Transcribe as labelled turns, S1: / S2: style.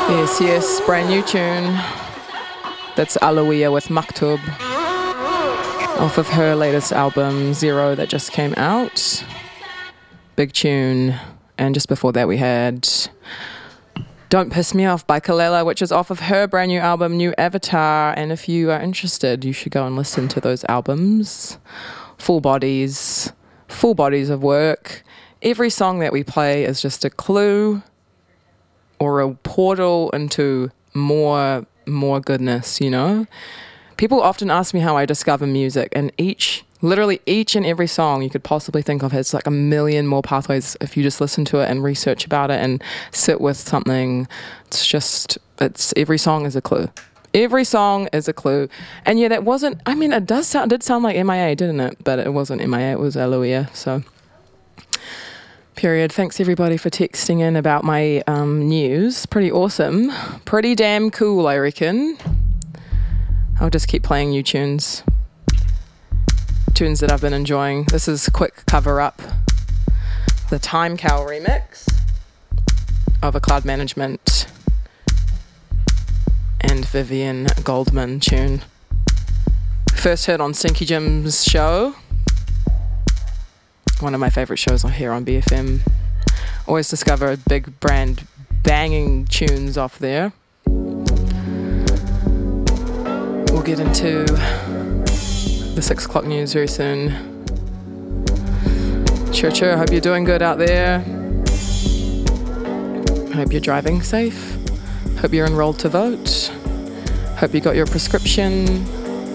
S1: Yes, yes, brand new tune. That's Aloia with Maktub off of her latest album, Zero, that just came out. Big tune. And just before that we had Don't Piss Me Off by Kalela, which is off of her brand new album, New Avatar. And if you are interested, you should go and listen to those albums. Full bodies of work. Every song that we play is just a clue or a portal into more goodness, you know? People often ask me how I discover music, and literally each and every song you could possibly think of has like a million more pathways if you just listen to it and research about it and sit with something. It's every song is a clue. Every song is a clue. And yeah, it did sound like MIA, didn't it? But it wasn't MIA, it was Aloia, so... Period. Thanks everybody for texting in about my news. Pretty awesome. Pretty damn cool, I reckon. I'll just keep playing new tunes. Tunes that I've been enjoying. This is quick cover up. The Time Cow remix of a Cloud Management and Vivian Goldman tune. First heard on Stinky Jim's show. One of my favourite shows here on BFM. Always discover a big brand banging tunes off there. We'll get into the 6 o'clock news very soon. Sure, hope you're doing good out there. Hope you're driving safe. Hope you're enrolled to vote. Hope you got your prescription.